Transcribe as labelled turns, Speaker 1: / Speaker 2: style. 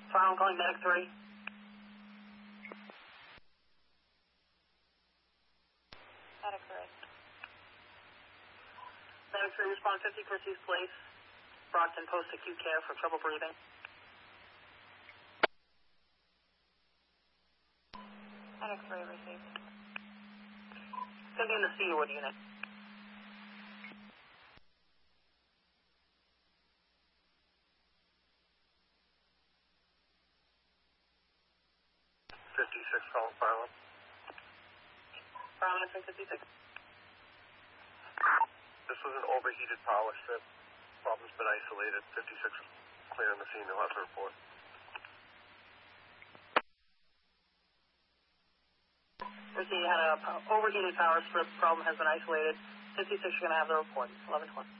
Speaker 1: Sorry, I'm calling Medic 3.
Speaker 2: Medic 3.
Speaker 1: Medic 3, respond 50 Christie's Place. Brockton, post acute care for trouble breathing.
Speaker 2: Medic 3 received.
Speaker 1: It's going to be in the Cedarwood unit.
Speaker 3: Call Farland.
Speaker 1: Farland, 56.
Speaker 3: This was an overheated power strip. Problem's been isolated. 56 is clear on the scene. They'll have to report.
Speaker 1: Ricky had an overheated power strip. Problem has been isolated. 56, you're going to have the report. 1120.